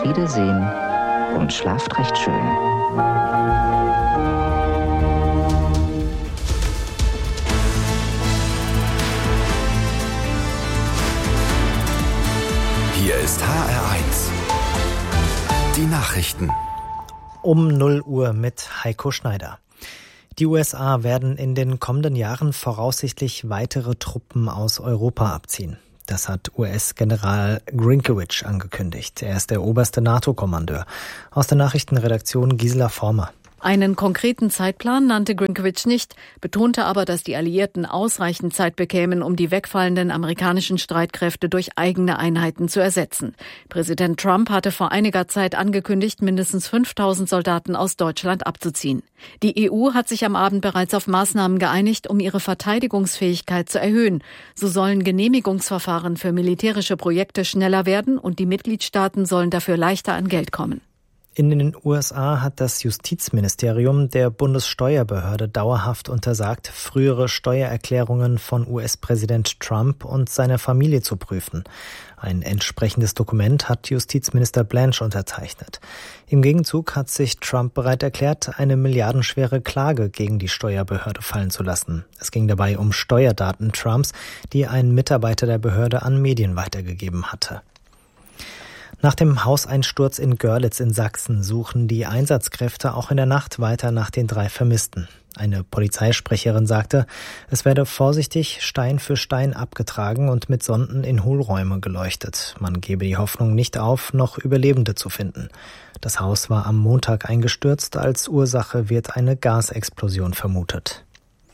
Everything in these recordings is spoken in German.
Auf Wiedersehen und schlaft recht schön. Hier ist HR1. Die Nachrichten. Um 0 Uhr mit Heiko Schneider. Die USA werden in den kommenden Jahren voraussichtlich weitere Truppen aus Europa abziehen. Das hat US-General Grinkewich angekündigt. Er ist der oberste NATO-Kommandeur. Aus der Nachrichtenredaktion Gisela Former. Einen konkreten Zeitplan nannte Grinkewich nicht, betonte aber, dass die Alliierten ausreichend Zeit bekämen, um die wegfallenden amerikanischen Streitkräfte durch eigene Einheiten zu ersetzen. Präsident Trump hatte vor einiger Zeit angekündigt, mindestens 5.000 Soldaten aus Deutschland abzuziehen. Die EU hat sich am Abend bereits auf Maßnahmen geeinigt, um ihre Verteidigungsfähigkeit zu erhöhen. So sollen Genehmigungsverfahren für militärische Projekte schneller werden und die Mitgliedstaaten sollen dafür leichter an Geld kommen. In den USA hat das Justizministerium der Bundessteuerbehörde dauerhaft untersagt, frühere Steuererklärungen von US-Präsident Trump und seiner Familie zu prüfen. Ein entsprechendes Dokument hat Justizminister Blanche unterzeichnet. Im Gegenzug hat sich Trump bereit erklärt, eine milliardenschwere Klage gegen die Steuerbehörde fallen zu lassen. Es ging dabei um Steuerdaten Trumps, die ein Mitarbeiter der Behörde an Medien weitergegeben hatte. Nach dem Hauseinsturz in Görlitz in Sachsen suchen die Einsatzkräfte auch in der Nacht weiter nach den 3 Vermissten. Eine Polizeisprecherin sagte, es werde vorsichtig Stein für Stein abgetragen und mit Sonden in Hohlräume geleuchtet. Man gebe die Hoffnung nicht auf, noch Überlebende zu finden. Das Haus war am Montag eingestürzt. Als Ursache wird eine Gasexplosion vermutet.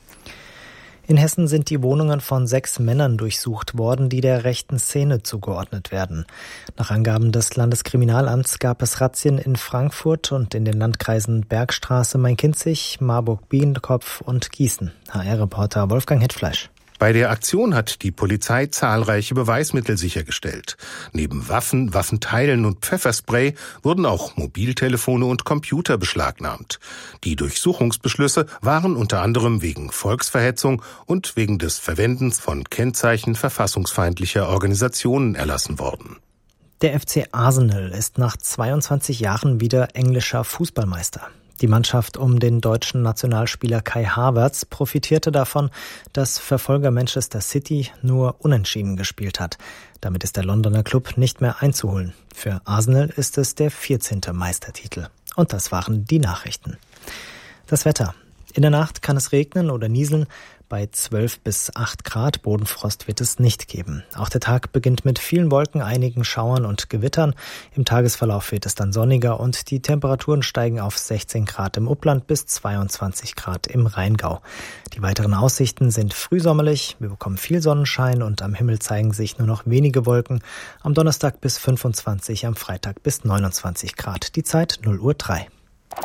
In Hessen sind die Wohnungen von 6 Männern durchsucht worden, die der rechten Szene zugeordnet werden. Nach Angaben des Landeskriminalamts gab es Razzien in Frankfurt und in den Landkreisen Bergstraße, Main-Kinzig, Marburg-Biedenkopf und Gießen. HR-Reporter Wolfgang Hetfleisch. Bei der Aktion hat die Polizei zahlreiche Beweismittel sichergestellt. Neben Waffen, Waffenteilen und Pfefferspray wurden auch Mobiltelefone und Computer beschlagnahmt. Die Durchsuchungsbeschlüsse waren unter anderem wegen Volksverhetzung und wegen des Verwendens von Kennzeichen verfassungsfeindlicher Organisationen erlassen worden. Der FC Arsenal ist nach 22 Jahren wieder englischer Fußballmeister. Die Mannschaft um den deutschen Nationalspieler Kai Havertz profitierte davon, dass Verfolger Manchester City nur unentschieden gespielt hat. Damit ist der Londoner Klub nicht mehr einzuholen. Für Arsenal ist es der 14. Meistertitel. Und das waren die Nachrichten. Das Wetter. In der Nacht kann es regnen oder nieseln. Bei 12 bis 8 Grad Bodenfrost wird es nicht geben. Auch der Tag beginnt mit vielen Wolken, einigen Schauern und Gewittern. Im Tagesverlauf wird es dann sonniger und die Temperaturen steigen auf 16 Grad im Upland bis 22 Grad im Rheingau. Die weiteren Aussichten sind frühsommerlich. Wir bekommen viel Sonnenschein und am Himmel zeigen sich nur noch wenige Wolken. Am Donnerstag bis 25, am Freitag bis 29 Grad. Die Zeit 0:03 Uhr.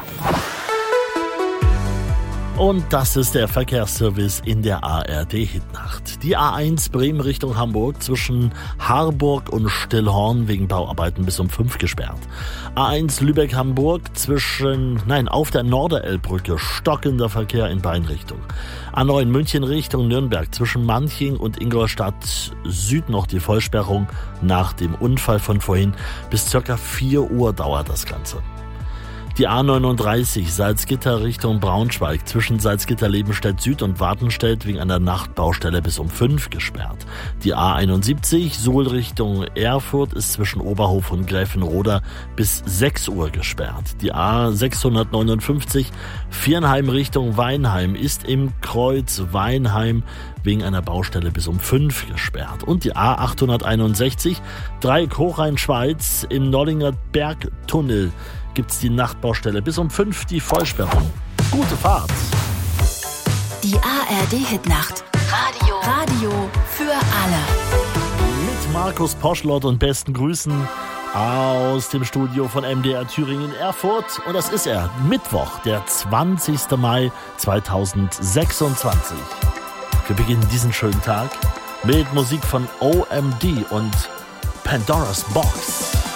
Und das ist der Verkehrsservice in der ARD-Hitnacht. Die A1 Bremen Richtung Hamburg zwischen Harburg und Stillhorn wegen Bauarbeiten bis um 5 gesperrt. A1 Lübeck-Hamburg auf der Norderelbbrücke stockender Verkehr in beiden Richtungen. A9 München Richtung Nürnberg zwischen Manching und Ingolstadt Süd noch die Vollsperrung nach dem Unfall von vorhin. Bis ca. 4 Uhr dauert das Ganze. Die A39 Salzgitter Richtung Braunschweig zwischen Salzgitter-Lebenstedt Süd und Wartenstedt wegen einer Nachtbaustelle bis um 5 gesperrt. Die A71 Suhl Richtung Erfurt ist zwischen Oberhof und Gräfenroda bis 6 Uhr gesperrt. Die A659 Viernheim Richtung Weinheim ist im Kreuz Weinheim wegen einer Baustelle bis um 5 gesperrt. Und die A861 Dreieck-Hochrhein-Schweiz im Nollinger Bergtunnel gibt's die Nachtbaustelle bis um 5 die Vollsperrung. Gute Fahrt! Die ARD-Hitnacht. Radio für alle. Mit Markus Poschlott und besten Grüßen aus dem Studio von MDR Thüringen in Erfurt. Und das ist er, Mittwoch, der 20. Mai 2026. Wir beginnen diesen schönen Tag mit Musik von OMD und Pandora's Box.